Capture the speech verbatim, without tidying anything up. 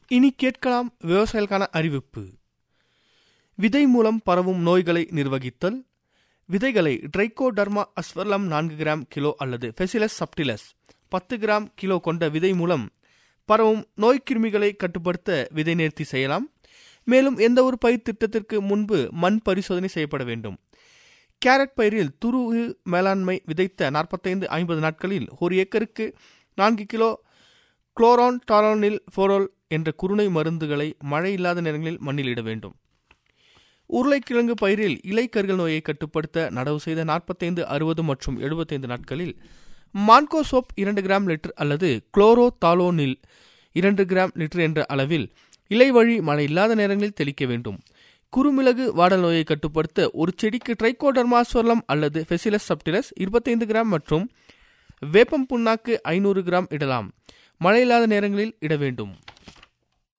இனி கேட்கலாம் விவசாயிகளுக்கான அறிவிப்பு. விதை மூலம் பரவும் நோய்களை நிர்வகித்தல். விதைகளை ட்ரைகோடர்மா அஸ்வர்லம் நான்கு கிராம் கிலோ அல்லது ஃபெசிலஸ் சப்டிலஸ் பத்து கிராம் கிலோ கொண்ட விதை மூலம் பரவும் நோய்க்கிருமிகளை கட்டுப்படுத்த விதை நேர்த்தி செய்யலாம். மேலும் எந்த ஒரு பயிர் திட்டத்திற்கு முன்பு மண் பரிசோதனை செய்யப்பட வேண்டும். கேரட் பயிரில் துருவு மேலாண்மை விதைத்த நாற்பத்தைந்து ஐம்பது நாட்களில் ஒரு ஏக்கருக்கு நான்கு கிலோ குளோரான் டாலோனில் ஃபோரோல் என்ற குருணை மருந்துகளை மழை இல்லாத நேரங்களில் மண்ணில் இட வேண்டும். உருளைக்கிழங்கு பயிரில் இலைக்கருகள் நோயை கட்டுப்படுத்த நடவு செய்த நாற்பத்தைந்து அறுபது மற்றும் எழுபத்தைந்து நாட்களில் மான்கோசோப் இரண்டு கிராம் லிட்டர் அல்லது குளோரோ தாலோனில் இரண்டு கிராம் லிட்டர் என்ற அளவில் இலை வழி மழை இல்லாத நேரங்களில் தெளிக்க வேண்டும். குறுமிளகு வாடல் நோயை கட்டுப்படுத்த ஒரு செடிக்கு ட்ரைகோடர்மா அஸ்வர்லம் அல்லது ஃபெசிலஸ் சப்டிலஸ் இருபத்தைந்து கிராம் மற்றும் வேப்பம் புண்ணாக்கு ஐநூறு கிராம் இடலாம். மழை இல்லாத நேரங்களில் இட வேண்டும்.